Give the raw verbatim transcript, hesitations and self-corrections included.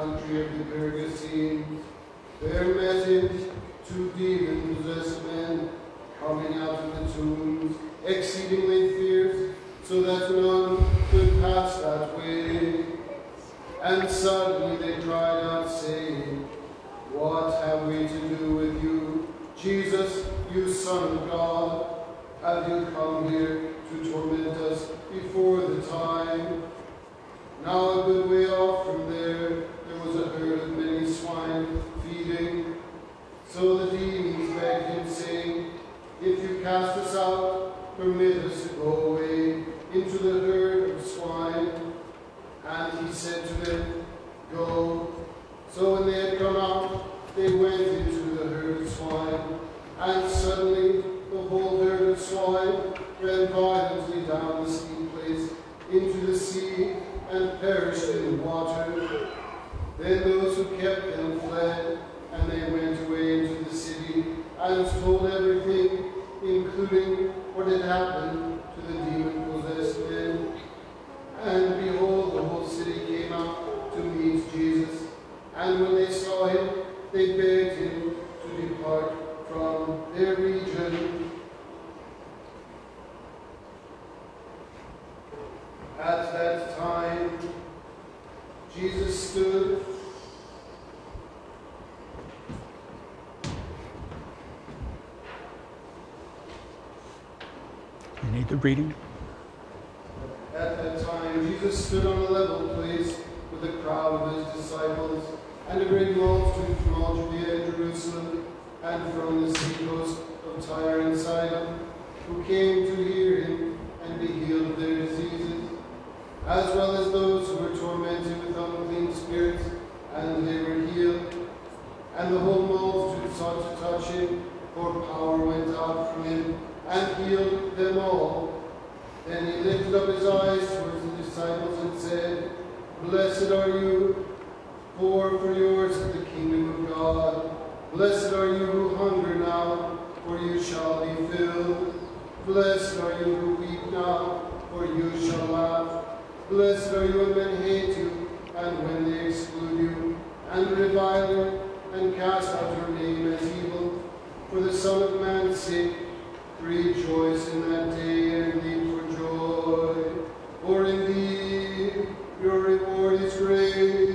country of the Gergesenes. There met him two demon-possessed men, coming out of the tombs, exceedingly fierce, so that none could pass that way. And suddenly they cried out, saying, What have we to do with you, Jesus, you Son of God? Have you come here to torment us before the time? Now a good way off from there, there was a herd of many swine feeding. So the demons begged him, saying, If you cast us out, permit us to go away into the herd of swine. And he said to them, Go. So when they had come out, they went into the herd of swine. And suddenly the whole herd of swine ran violently down the steep place into the sea and perished in the water. Then those who kept them fled, and they went away into the city and told everything, including what had happened to the demon-possessed men. And behold, the whole city came out to meet Jesus. And when they saw him, they begged him to depart from their region. At that time, Jesus stood You need the reading? At that time, Jesus stood on a level place with a crowd of his disciples and a great multitude from all Judea and Jerusalem and from the seacoast of Tyre and Sidon, who came to hear him and be healed of their diseases, as well as those who were tormented with unclean spirits, and they were healed. And the whole multitude sought to touch him, for power went out from him and healed them all. Then he lifted up his eyes towards the disciples and said, Blessed are you, for for yours is the kingdom of God. Blessed are you who hunger now, for you shall be filled. Blessed are you who weep now, for you shall laugh. Blessed are you when men hate you, and when they exclude you, and revile you, and cast out your name as evil. For the Son of Man's sake, rejoice in that day and leap for joy. For indeed